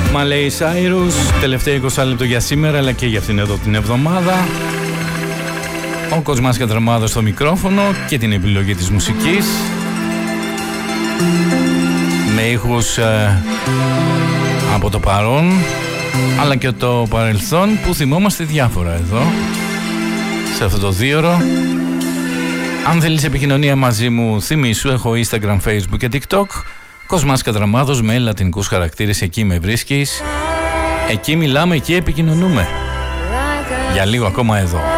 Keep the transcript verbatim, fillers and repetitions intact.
Μαλέι Σάιρους, τελευταίο είκοσι λεπτό για σήμερα αλλά και για αυτήν εδώ την εβδομάδα. Ο Κοσμάς Κατραμάδος στο μικρόφωνο και την επιλογή της μουσικής. Με ήχους ε, από το παρόν αλλά και το παρελθόν που θυμόμαστε διάφορα εδώ σε αυτό το δίωρο. Αν θέλεις επικοινωνία μαζί μου, θυμήσου, έχω Instagram, Facebook και TikTok. Κοσμάς Κατραμάδος με λατινικούς χαρακτήρες, εκεί με βρίσκεις. Εκεί μιλάμε, εκεί επικοινωνούμε. Για λίγο ακόμα εδώ.